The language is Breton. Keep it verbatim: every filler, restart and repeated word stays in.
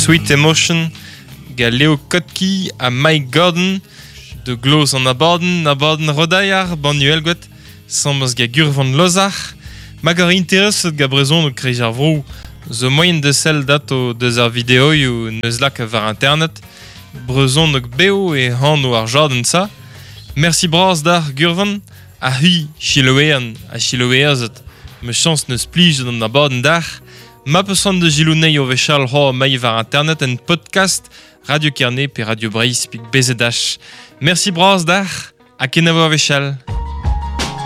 Sweet Emotion, ga Leo Kotki a Mike Gordon, de Gloss an abaden, abaden rodaiar, banuel gwet, sambas ga Gurvan Lozar, mag ar intereset ga brezon o krejar vrou, zo moyen de sel dato deus ar videoi ou neus lak var internet, brezon nok beo e han o ar jarden sa. Merci bras d'ar Gurvan, a hui chiloean a chiloeazet, me chans neus plij an abaden d'ar, ma peusant de gilounei o vechal ho mai var internet en podcast Radio Kerné pe Radio Breizh pik bezedach. Merci bras d'ar, a kenavo a vechal.